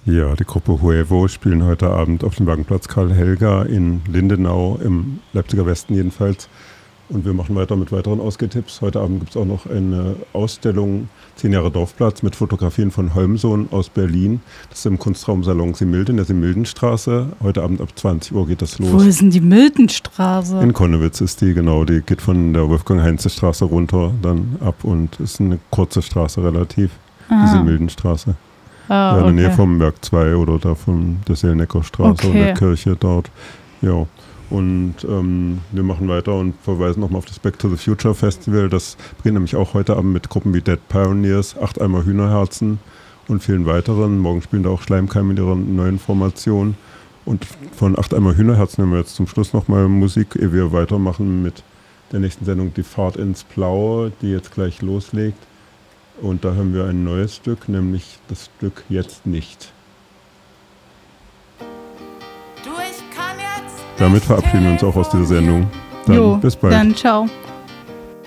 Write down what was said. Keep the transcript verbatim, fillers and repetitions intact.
Ja, die Gruppe Huevo spielen heute Abend auf dem Wagenplatz Karl Helga in Lindenau, im Leipziger Westen jedenfalls. Und wir machen weiter mit weiteren Ausgehtipps. Heute Abend gibt es auch noch eine Ausstellung, zehn Jahre Dorfplatz, mit Fotografien von Holmsohn aus Berlin. Das ist im Kunstraumsalon Similde in der Simildenstraße. Heute Abend ab zwanzig Uhr geht das los. Wo ist denn die Mildenstraße? In Konnewitz ist die, genau. Die geht von der Wolfgang-Heinze-Straße runter dann ab und ist eine kurze Straße relativ, Aha. die Simildenstraße. Ah, ja, in okay. der Nähe vom Werk zwei oder da von der Seelnecker-Straße Okay. und der Kirche dort. Ja. Und ähm, wir machen weiter und verweisen nochmal auf das Back to the Future Festival. Das beginnt nämlich auch heute Abend mit Gruppen wie Dead Pioneers, Acht Eimer Hühnerherzen und vielen weiteren. Morgen spielen da auch Schleimkeim mit ihrer neuen Formation. Und von Acht Eimer Hühnerherzen haben wir jetzt zum Schluss nochmal Musik, ehe wir weitermachen mit der nächsten Sendung Die Fahrt ins Blaue, die jetzt gleich loslegt. Und da haben wir ein neues Stück, nämlich das Stück Jetzt nicht. Du, ich kann jetzt Damit verabschieden wir uns auch aus dieser Sendung. Dann Jo, bis bald. dann ciao.